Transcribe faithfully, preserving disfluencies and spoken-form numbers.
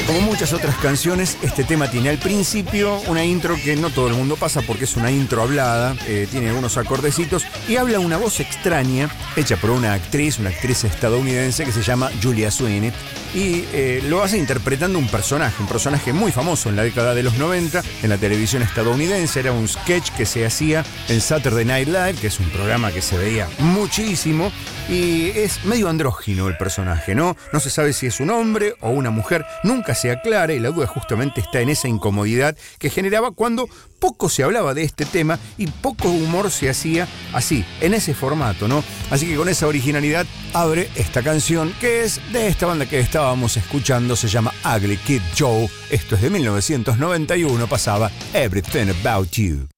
Como muchas otras canciones, este tema tiene al principio una intro que no todo el mundo pasa porque es una intro hablada, eh, tiene algunos acordecitos y habla una voz extraña hecha por una actriz, una actriz estadounidense que se llama Julia Sweeney y eh, lo hace interpretando un personaje, un personaje muy famoso en la década de los noventa en la televisión estadounidense. Era un sketch que se hacía en Saturday Night Live, que es un programa que se veía muchísimo y es medio andrógino el personaje, ¿no? No se sabe si es un hombre o una mujer, nunca se aclara y la duda justamente está en esa incomodidad que generaba cuando poco se hablaba de este tema y poco humor se hacía así, en ese formato, ¿no? Así que con esa originalidad abre esta canción que es de esta banda que estábamos escuchando, se llama Ugly Kid Joe. Esto es de mil novecientos noventa y uno, pasaba Everything About You.